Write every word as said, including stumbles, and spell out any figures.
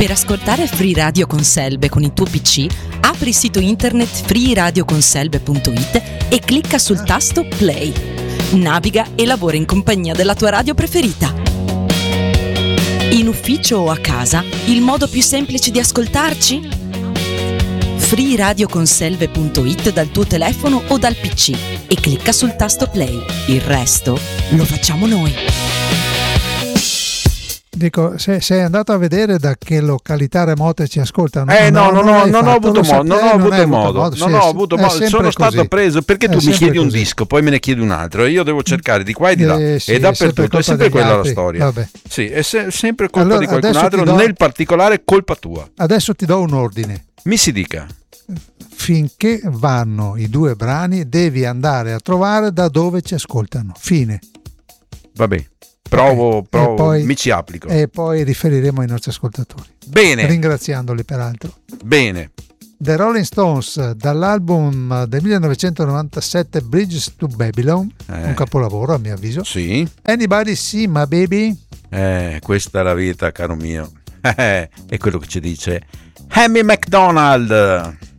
Per ascoltare Free Radio con Selbe con il tuo P C, apri il sito internet free radio con selbe punto it e clicca sul tasto Play. Naviga e lavora in compagnia della tua radio preferita. In ufficio o a casa, il modo più semplice di ascoltarci? free radio con selbe punto it dal tuo telefono o dal P C e clicca sul tasto Play. Il resto lo facciamo noi. Dico, se sei andato a vedere da che località remote ci ascoltano? Eh no, no, non, non, ho, hai non ho fatto, avuto lo modo, non ho sapevi, avuto hai modo, modo, non sì, ho sì, avuto è modo, sempre sono stato così. preso perché È tu mi sempre chiedi un così. disco, poi me ne chiedi un altro e io devo cercare di qua e di là Eh, sì, e è dappertutto, è sempre sempre colpa quella degli la altri. storia. Vabbè. Sì, è se- sempre colpa Allora, di qualcun adesso altro, ti do- nel particolare colpa tua. Adesso ti do un ordine. Mi si dica. Finché vanno i due brani devi andare a trovare da dove ci ascoltano. Fine. Vabbè, provo, Ok. provo, E poi- mi ci applico. E poi riferiremo ai nostri ascoltatori, Bene, ringraziandoli peraltro. bene. The Rolling Stones, dall'album del millenovecentonovantasette Bridges to Babylon, Eh. un capolavoro a mio avviso. Sì, Anybody See My Baby? eh, questa è la vita, caro mio. È quello che ci dice Hammy McDonald.